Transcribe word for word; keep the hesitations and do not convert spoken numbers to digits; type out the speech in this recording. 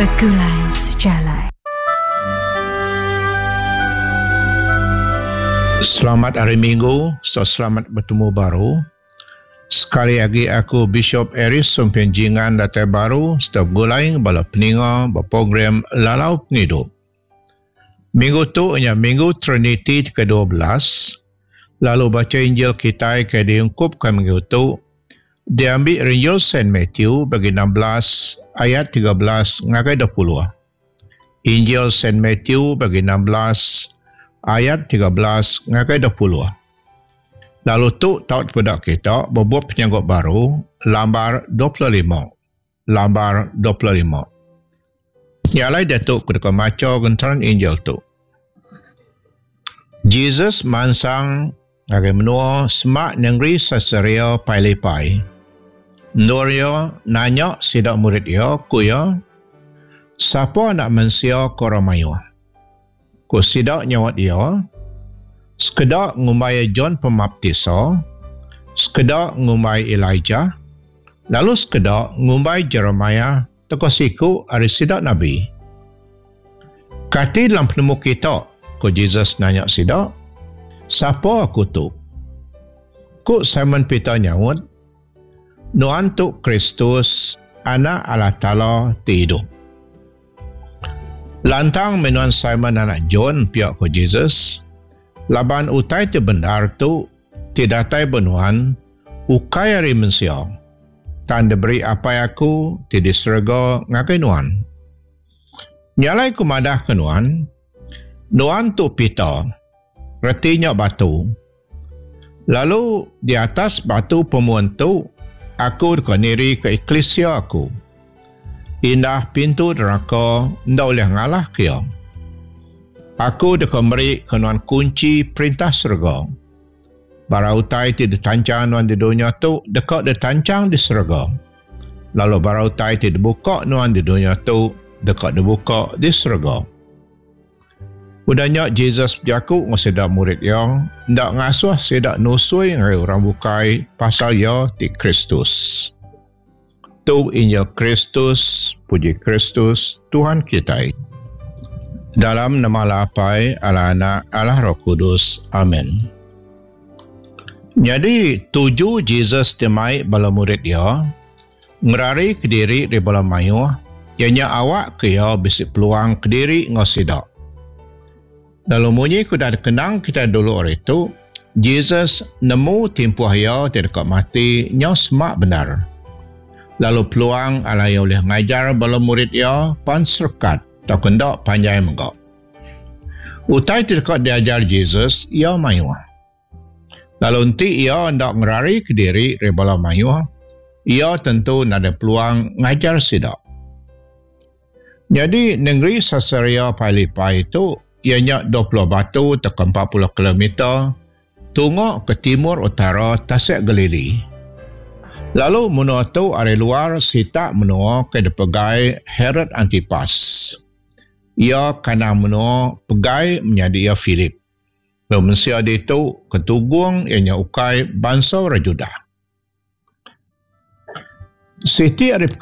Bergulai sejalan. Selamat hari Minggu, so selamat bertemu baru. Sekali lagi aku Bishop Eris Sumpenjingan Datai Baru setiap gulai bala peninga berprogram Lalau Pengidup. Minggu tu hanya Minggu Trinity ke dua belas. Lalu baca Injil kita ke diungkupkan minggu tu. Diambil Injil Saint Matthew bagi enam belas ayat tiga belas ngagai dua puluh. Injil Saint Matthew bagi enam belas ayat tiga belas ngagai dua puluh. Lalu tu taut pada kita berbuat penyanggut baru lambar dua puluh lima. Lambar dua puluh lima. Nyalai datuk ketika maca gentaran Injil tu. Jesus mansang ngagai menua semak negeri Caesarea Philippi. Nuria nanya sidak murid dia, kuya, siapa nak mensia koramayu? Ku sidak nyawat dia, sekedar ngumbai John Pembaptisa, sekedar ngumbai Elijah, lalu sekedar ngumbai Jeremiah, teko siku ari sidak Nabi. Kati dalam penemu kita, ku Jesus nanya sidak, siapa aku tu? Ku Simon Peter nyawat, Nuan tu Kristus, anak Allah Ta'ala ti hidup. Lantang menuan Simon anak John pihak ku Jesus, laban utai ti benar tu, ti datai benuan, ukai hari mensia, tan diberi apa aku, ti diserga ngakai nuan. Nyalai ku madah ke nuan, nuan tu Peter, retinya batu. Lalu di atas batu pemuan tu, aku dikoniri ke eklesia aku. Indah pintu neraka, ndak boleh ngalah kia. Aku dikemberi kenuan kunci perintah surga. Barautai ti ditancang nuan di dunia tu, dekat ditancang di surga. Lalu barautai ti dibuka nuan di dunia tu, dekat dibuka di surga. Udahnya Jesus berjaku ngasidak murid dia, ndak ngasuh sidak nusui ngai orang bukai pasal ya ti Kristus. Tu Injil Kristus, puji Kristus, Tuhan kita. Dalam nama lapai Allah Anak, Allah Roh Kudus. Amin. Jadi tuju Jesus temai bala murid dia, ngerari kediri di bala mayu, ianya awak kaya bisik peluang kediri ngasidak. Lalu munyi kuda kenang kita dulu hari itu, Jesus nemu timpuh ya di dekat mati nyos mak benar. Lalu peluang ala yang boleh ngajar bala murid ya pan serkat tak kendak panjang menggak. Utai di dekat diajar Jesus ia mayu. Lalu nanti ia hendak ngerari ke diri dari bala mayu, ia tentu ada peluang ngajar sidak. Jadi negeri Caesarea Philippi itu ianya dua puluh batu tekan empat puluh kilometer tunggu ke timur utara Tasik Galili. Lalu menua tu dari luar sita menua ke depegai Herod Antipas. Ia kanan menua pegai menjadi ia Philip. Bermensia dia itu ketugung ianya ukai bangsa Rajudah. Siti ada